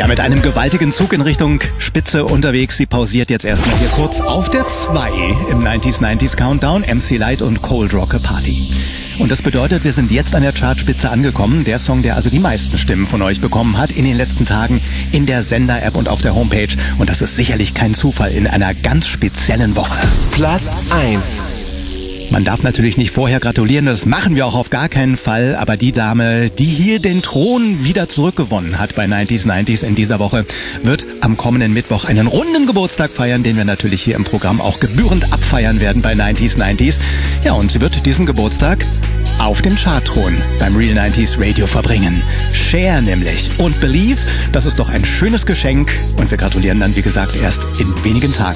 Ja, mit einem gewaltigen Zug in Richtung Spitze unterwegs. Sie pausiert jetzt erstmal hier kurz auf der 2 im 90s Countdown. MC Light und Cold Rock Party. Und das bedeutet, wir sind jetzt an der Chartspitze angekommen. Der Song, der also die meisten Stimmen von euch bekommen hat in den letzten Tagen in der Sender-App und auf der Homepage. Und das ist sicherlich kein Zufall in einer ganz speziellen Woche. Platz 1. Man darf natürlich nicht vorher gratulieren, das machen wir auch auf gar keinen Fall. Aber die Dame, die hier den Thron wieder zurückgewonnen hat bei 90s in dieser Woche, wird am kommenden Mittwoch einen runden Geburtstag feiern, den wir natürlich hier im Programm auch gebührend abfeiern werden bei 90s. Ja, und sie wird diesen Geburtstag auf dem Chartthron beim Real 90s Radio verbringen. Cher nämlich. Und Believe, das ist doch ein schönes Geschenk. Und wir gratulieren dann, wie gesagt, erst in wenigen Tagen.